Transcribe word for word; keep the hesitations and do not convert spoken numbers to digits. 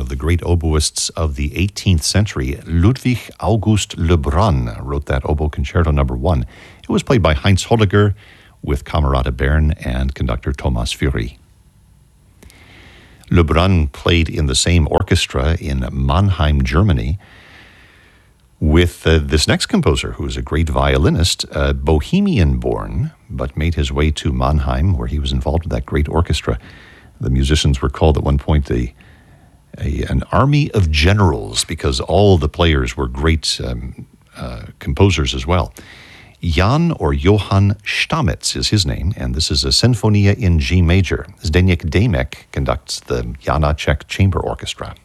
of the great oboists of the eighteenth century. Ludwig August Lebrun wrote that oboe concerto number one. It was played by Heinz Holliger with Camerata Bern and conductor Thomas Fury. Lebrun played in the same orchestra in Mannheim, Germany, with uh, this next composer, who is a great violinist, uh, Bohemian-born, but made his way to Mannheim, where he was involved with that great orchestra. The musicians were called at one point a, a an army of generals, because all the players were great um, uh, composers as well. Jan or Johann Stamitz is his name, and this is a Sinfonia in G major. Zdeněk Demek conducts the Janáček Chamber Orchestra.